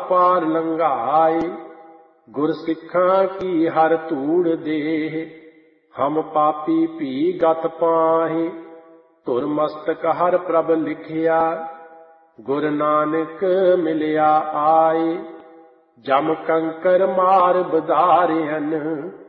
पार लंघाए। गुरसिखां की हर धूड़ देह, हम पापी भी गत पाहे। धुर मस्तक हर प्रभ लिखिया, गुर नानक मिलिया आए। जम कंकर मार बधारियन,